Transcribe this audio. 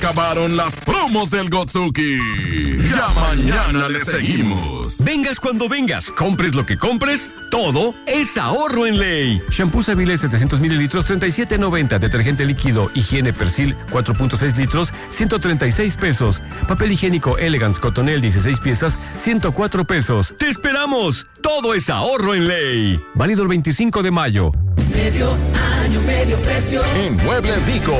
acabaron las promos del Gotsuki. Ya mañana le seguimos. Vengas cuando vengas, compres lo que compres, todo es ahorro en ley. Shampoo Savile 700 mililitros, 37.90. Detergente líquido Higiene Persil 4.6 litros, 136 pesos. Papel higiénico Elegance Cotonel 16 piezas, 104 pesos. ¡Te esperamos! Todo es ahorro en ley. Válido el 25 de mayo. Medio año, medio precio. En Muebles Vico,